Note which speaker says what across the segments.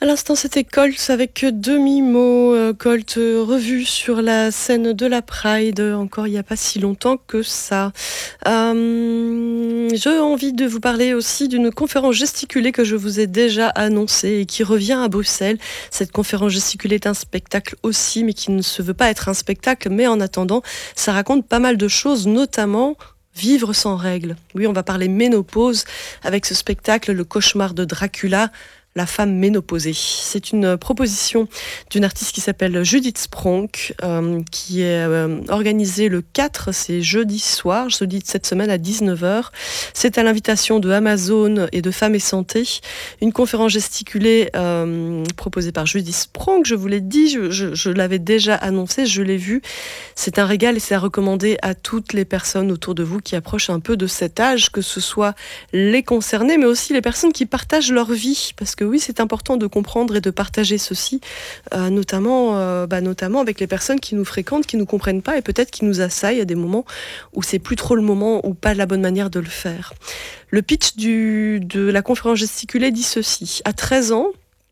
Speaker 1: l'instant, c'était Colt avec Demi-mot. Colt revu sur la scène de la Pride, encore il n'y a pas si longtemps que ça. J'ai envie de vous parler aussi d'une conférence gesticulée que je vous ai déjà annoncée et qui revient à Bruxelles. Cette conférence gesticulée est un spectacle aussi, mais qui ne se veut pas être un spectacle. Mais en attendant, ça raconte pas mal de choses, notamment vivre sans règles. Oui, on va parler ménopause avec ce spectacle, Le cauchemar de Dracula. La femme ménopausée. C'est une proposition d'une artiste qui s'appelle Judith Spronk, qui est organisée le 4, c'est jeudi soir, jeudi de cette semaine à 19h. C'est à l'invitation de Amazon et de Femmes et Santé. Une conférence gesticulée proposée par Judith Spronk, je vous l'ai dit, je l'avais déjà annoncé, je l'ai vu. C'est un régal et c'est à recommander à toutes les personnes autour de vous qui approchent un peu de cet âge, que ce soit les concernés, mais aussi les personnes qui partagent leur vie, parce que oui, c'est important de comprendre et de partager ceci, notamment avec les personnes qui nous fréquentent, qui nous comprennent pas et peut-être qui nous assaillent à des moments où c'est plus trop le moment ou pas la bonne manière de le faire. Le pitch de la conférence gesticulée dit ceci. À 13 ans,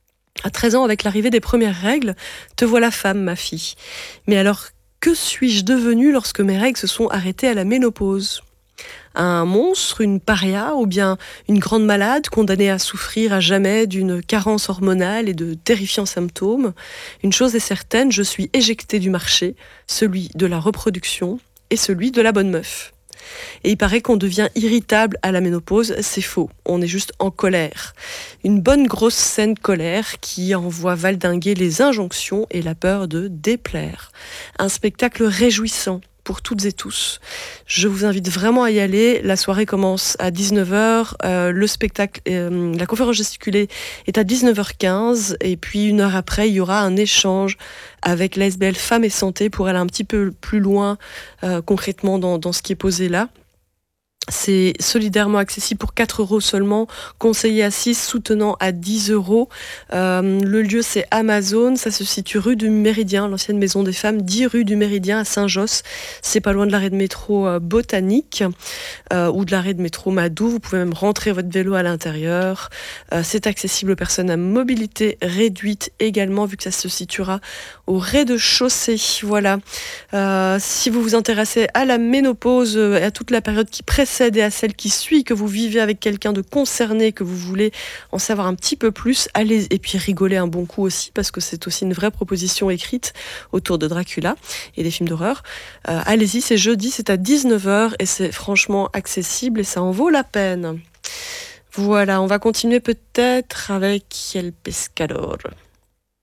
Speaker 1: avec l'arrivée des premières règles, te voilà femme, ma fille. Mais alors, que suis-je devenue lorsque mes règles se sont arrêtées à la ménopause ? Un monstre, une paria ou bien une grande malade condamnée à souffrir à jamais d'une carence hormonale et de terrifiants symptômes. Une chose est certaine, je suis éjectée du marché, celui de la reproduction et celui de la bonne meuf. Et il paraît qu'on devient irritable à la ménopause, c'est faux, on est juste en colère. Une bonne grosse scène colère qui envoie valdinguer les injonctions et la peur de déplaire. Un spectacle réjouissant pour toutes et tous. Je vous invite vraiment à y aller. La soirée commence à 19h. Le spectacle, la conférence gesticulée est à 19h15. Et puis une heure après, il y aura un échange avec l'ASBL Femmes et Santé pour aller un petit peu plus loin concrètement dans ce qui est posé là. C'est solidairement accessible pour 4 € seulement, conseillé à 6, soutenant à 10 €. Le lieu, c'est Amazon, ça se situe rue du Méridien, l'ancienne maison des femmes, 10 rue du Méridien à Saint-Josse. C'est pas loin de l'arrêt de métro Botanique ou de l'arrêt de métro Madou. Vous pouvez même rentrer votre vélo à l'intérieur. C'est accessible aux personnes à mobilité réduite également, vu que ça se situera au rez-de-chaussée. Voilà. Si vous vous intéressez à la ménopause et à toute la période qui précède et à celle qui suit, que vous vivez avec quelqu'un de concerné, que vous voulez en savoir un petit peu plus, allez, et puis rigoler un bon coup aussi, parce que c'est aussi une vraie proposition écrite autour de Dracula et des films d'horreur. Allez-y, c'est jeudi, c'est à 19h et c'est franchement accessible et ça en vaut la peine. Voilà, on va continuer peut-être avec El Pescador.